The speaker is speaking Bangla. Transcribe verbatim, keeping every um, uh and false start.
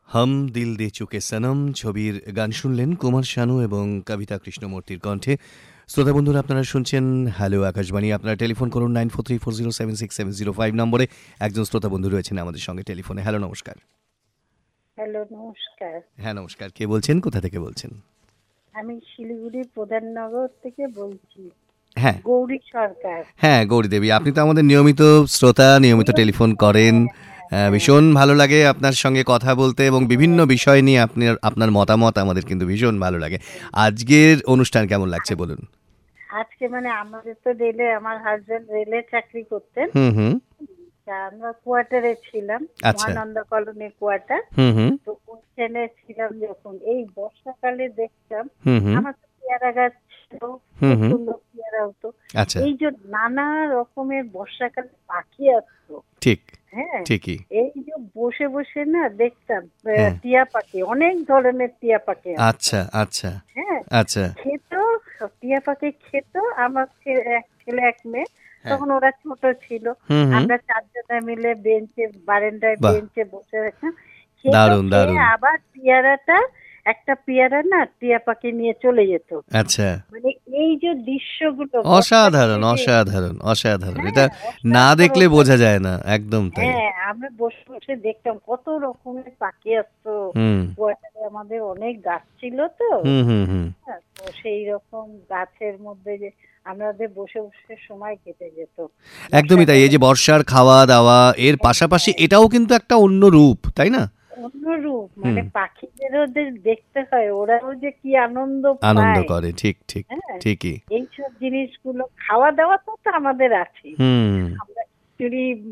হাম দিল দে চুকে সনম ছবির গান শুনলেন কুমার শানু এবং কবিতা কৃষ্ণমূর্তির কণ্ঠে। শ্রোতা বন্ধুরা, আপনারা শুনছেন হ্যালো আকাশবাণী। আপনারা টেলিফোন করুন nine four three four zero seven six seven zero five নম্বরে। একজন শ্রোতা বন্ধু রয়েছেন আমাদের সঙ্গে টেলিফোনে। হ্যালো, নমস্কার। হ্যালো, নমস্কার। হ্যাঁ নমস্কার, কে বলছেন, কোথা থেকে বলছেন? আমি শিলিগুড়ি প্রধাননগর থেকে বলছি। হ্যাঁ গৌরী সরকার। হ্যাঁ গৌরী দেবী, আপনি তো আমাদের নিয়মিত শ্রোতা, নিয়মিত টেলিফোন করেন। আহ, ভীষণ ভালো লাগে আপনার সঙ্গে কথা বলতে এবং বিভিন্ন বিষয় নিয়ে আপনার আপনার মতামত আমাদের কিন্তু ভীষণ ভালো লাগে। আজকের অনুষ্ঠান কেমন লাগছে বলুন? আজকে মানে আমাদের তো রেলে, আমার হাজবেন্ড রেলে চাকরি করতেন। হুম হুম তা আমরা কোয়ার্টারে ছিলাম, আচ্ছা। মহানন্দা কলোনির কোয়ার্টার। হুম হুম তো ওইখানে ছিলাম যখন এই বর্ষাকালে দেখতাম হুম হুম আমার তো পেয়ারা গাছ ছিল, হুম খুব হুম সুন্দর পেয়ারা হতো। আচ্ছা, এই যে নানা রকমের বর্ষাকালে পাখি আসতো। ঠিক হ্যাঁ, ঠিকই। এই যে বসে বসে না দেখতাম আহ, হ্যাঁ, টিয়া পাখি, অনেক ধরনের টিয়া পাখি আসতো। আচ্ছা আচ্ছা হ্যাঁ, আচ্ছা। খেত, সব টিয়া পাখি খেত। আমার ছে- এক ছেলে এক মেয়ে, হ্যাঁ, তখন ওরা ছোট ছিল। হুম হুম আমরা চারজনে মিলে বেঞ্চে, বারান্দায় বাহ, বেঞ্চে বসে থাকতাম। খেত, দারুণ খেয়ে দারুণ। আবার পেয়ারাটা, একটা পেয়ারা না টিয়া পাখি নিয়ে চলে যেত। আচ্ছা, মানে এই যে দৃশ্যগুলো অসাধারণ বর্ষাকালে যে, অসাধারণ অসাধারণ, এটা হ্যাঁ না দেখলে অসাধারণ বোঝা লাগে। যায় না, একদম তাই। হ্যাঁ, আমরা বসে বসে দেখতাম কত রকমের পাখি আসতো। হুম কোয়ার্টারে আমাদের অনেক গাছ ছিল তো। হুম হুম হুম হ্যাঁ, তো সেই রকম গাছের মধ্যে যে আমাদের বসে বসে সময় কেটে যেত একদমই তাই। এই বর্ষাকালে। যে বর্ষার খাওয়া দাওয়া, এর পাশাপাশি হ্যাঁ, এটাও কিন্তু একটা অন্য রূপ, তাই না? অন্যরূপ, হুম, মানে পাখিদেরও যে দেখতে হয়, ওরাও যে কি আনন্দ আনন্দ পায়। করে, ঠিক ঠিক হ্যাঁ, ঠিকই। এইসব জিনিসগুলো, খাওয়া দাওয়া তো তো আমাদের আছে। হুম আমরা খিচুড়ি